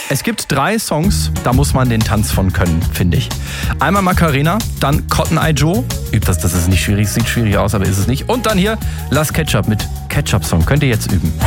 Es gibt 3 Songs, da muss man den Tanz von können, finde ich. Einmal Macarena, dann Cotton Eye Joe. Übt das ist nicht schwierig, sieht schwierig aus, aber ist es nicht. Und dann hier Las Ketchup mit Ketchup Song. Könnt ihr jetzt üben.